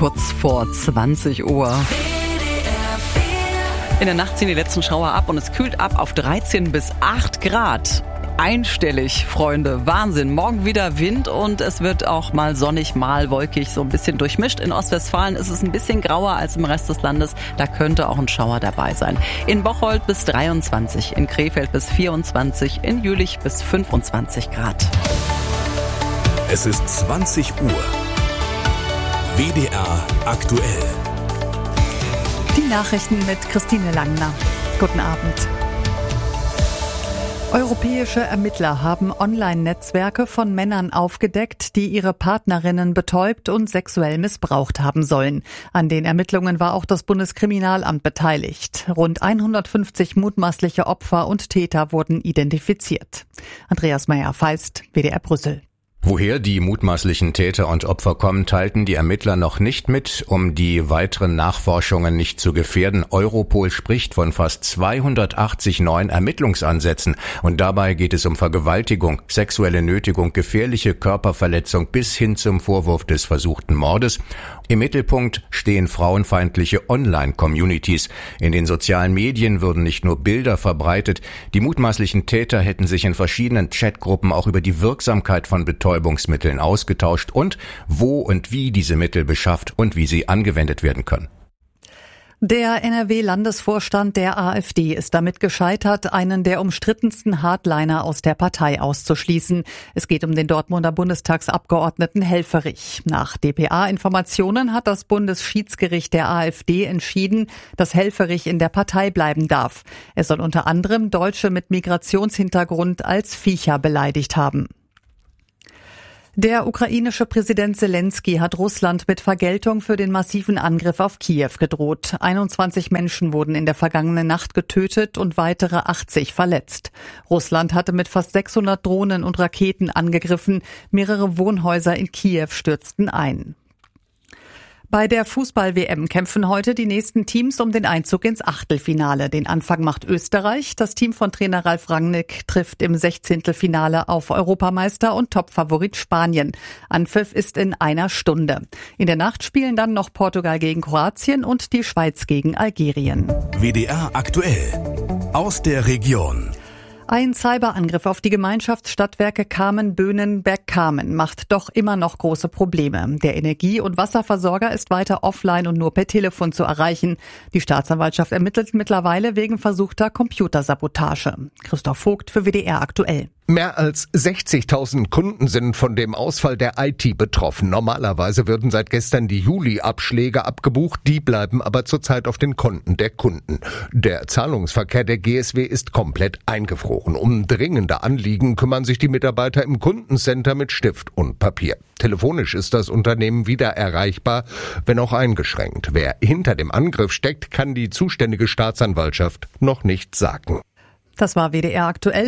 kurz vor 20 Uhr. In der Nacht ziehen die letzten Schauer ab und es kühlt ab auf 13 bis 8 Grad. Einstellig, Freunde. Wahnsinn. Morgen wieder Wind und es wird auch mal sonnig, mal wolkig, so ein bisschen durchmischt. In Ostwestfalen ist es ein bisschen grauer als im Rest des Landes. Da könnte auch ein Schauer dabei sein. In Bocholt bis 23, in Krefeld bis 24, in Jülich bis 25 Grad. Es ist 20 Uhr. WDR aktuell. Die Nachrichten mit Christine Langner. Guten Abend. Europäische Ermittler haben Online-Netzwerke von Männern aufgedeckt, die ihre Partnerinnen betäubt und sexuell missbraucht haben sollen. An den Ermittlungen war auch das Bundeskriminalamt beteiligt. Rund 150 mutmaßliche Opfer und Täter wurden identifiziert. Andreas Meyer-Feist, WDR Brüssel. Woher die mutmaßlichen Täter und Opfer kommen, teilten die Ermittler noch nicht mit, um die weiteren Nachforschungen nicht zu gefährden. Europol spricht von fast 280 neuen Ermittlungsansätzen. Und dabei geht es um Vergewaltigung, sexuelle Nötigung, gefährliche Körperverletzung bis hin zum Vorwurf des versuchten Mordes. Im Mittelpunkt stehen frauenfeindliche Online-Communities. In den sozialen Medien würden nicht nur Bilder verbreitet, die mutmaßlichen Täter hätten sich in verschiedenen Chatgruppen auch über die Wirksamkeit von Betäubungsmitteln ausgetauscht und wo und wie diese Mittel beschafft und wie sie angewendet werden können. Der NRW-Landesvorstand der AfD ist damit gescheitert, einen der umstrittensten Hardliner aus der Partei auszuschließen. Es geht um den Dortmunder Bundestagsabgeordneten Helfferich. Nach dpa-Informationen hat das Bundesschiedsgericht der AfD entschieden, dass Helfferich in der Partei bleiben darf. Er soll unter anderem Deutsche mit Migrationshintergrund als Viecher beleidigt haben. Der ukrainische Präsident Selenskyj hat Russland mit Vergeltung für den massiven Angriff auf Kiew gedroht. 21 Menschen wurden in der vergangenen Nacht getötet und weitere 80 verletzt. Russland hatte mit fast 600 Drohnen und Raketen angegriffen. Mehrere Wohnhäuser in Kiew stürzten ein. Bei der Fußball-WM kämpfen heute die nächsten Teams um den Einzug ins Achtelfinale. Den Anfang macht Österreich. Das Team von Trainer Ralf Rangnick trifft im 16. Finale auf Europameister und Topfavorit Spanien. Anpfiff ist in einer Stunde. In der Nacht spielen dann noch Portugal gegen Kroatien und die Schweiz gegen Algerien. WDR aktuell. Aus der Region. Ein Cyberangriff auf die Gemeinschaftsstadtwerke Kamen-Böhnen-Bergkamen macht doch immer noch große Probleme. Der Energie- und Wasserversorger ist weiter offline und nur per Telefon zu erreichen. Die Staatsanwaltschaft ermittelt mittlerweile wegen versuchter Computersabotage. Christoph Vogt für WDR aktuell. Mehr als 60.000 Kunden sind von dem Ausfall der IT betroffen. Normalerweise würden seit gestern die Juli-Abschläge abgebucht, die bleiben aber zurzeit auf den Konten der Kunden. Der Zahlungsverkehr der GSW ist komplett eingefroren. Um dringende Anliegen kümmern sich die Mitarbeiter im Kundencenter mit Stift und Papier. Telefonisch ist das Unternehmen wieder erreichbar, wenn auch eingeschränkt. Wer hinter dem Angriff steckt, kann die zuständige Staatsanwaltschaft noch nicht sagen. Das war WDR aktuell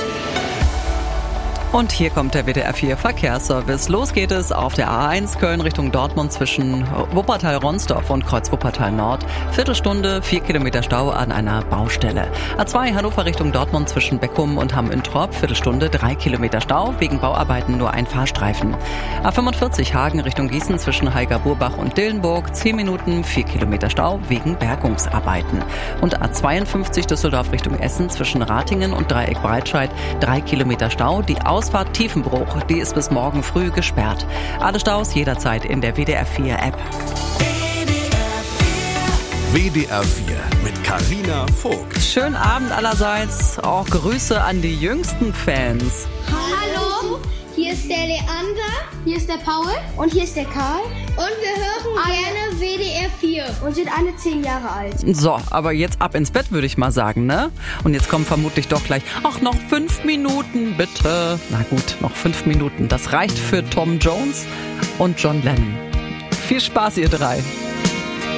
Und hier kommt der WDR 4 Verkehrsservice. Los geht es auf der A1 Köln Richtung Dortmund zwischen Wuppertal-Ronsdorf und Kreuz-Wuppertal-Nord. Viertelstunde, 4 Kilometer Stau an einer Baustelle. A2 Hannover Richtung Dortmund zwischen Beckum und Hamm-Üntrop. Viertelstunde, 3 Kilometer Stau. Wegen Bauarbeiten nur ein Fahrstreifen. A45 Hagen Richtung Gießen zwischen Heiger-Burbach und Dillenburg. 10 Minuten, 4 Kilometer Stau wegen Bergungsarbeiten. Und A52 Düsseldorf Richtung Essen zwischen Ratingen und Dreieck Breitscheid. 3 Kilometer Stau. Die Ausfahrt Tiefenbruch, die ist bis morgen früh gesperrt. Alle Staus jederzeit in der WDR 4 App. WDR 4 mit Carina Vogt. Schönen Abend allerseits. Auch Grüße an die jüngsten Fans. Hallo, hier ist der Leander, hier ist der Paul und hier ist der Karl. Und wir hören gerne WDR 4 und sind alle 10 Jahre alt. So, aber jetzt ab ins Bett, würde ich mal sagen, ne? Und jetzt kommen vermutlich doch gleich, ach, noch 5 Minuten, bitte. Na gut, noch 5 Minuten. Das reicht für Tom Jones und John Lennon. Viel Spaß, ihr drei.